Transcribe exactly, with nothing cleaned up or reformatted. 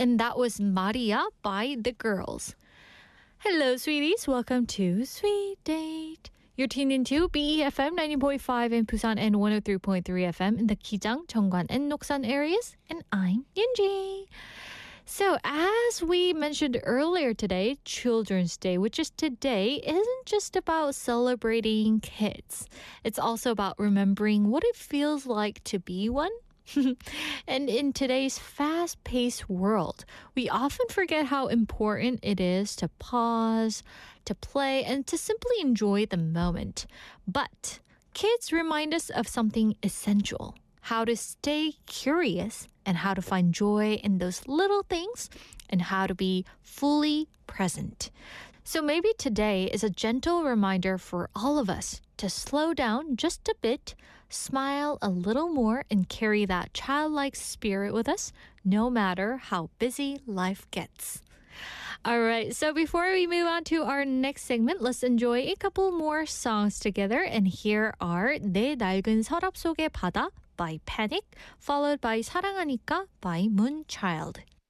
And that was Maria by The Girls. Hello, sweeties. Welcome to Sweet Date. You're tuned into B E F M ninety point five in Busan and one oh three point three F M in the Kijang, Cheongwan, and Noksan areas. And I'm Yunji. So as we mentioned earlier today, Children's Day, which is today, isn't just about celebrating kids. It's also about remembering what it feels like to be one. And in today's fast-paced world, we often forget how important it is to pause, to play, and to simply enjoy the moment. But kids remind us of something essential, how to stay curious and how to find joy in those little things and how to be fully present. So maybe today is a gentle reminder for all of us to slow down just a bit, smile a little more, and carry that childlike spirit with us, no matter how busy life gets. All right, so before we move on to our next segment, let's enjoy a couple more songs together. And here are 내 낡은 서랍 속의 바다 by Panic, followed by 사랑하니까 by Moonchild.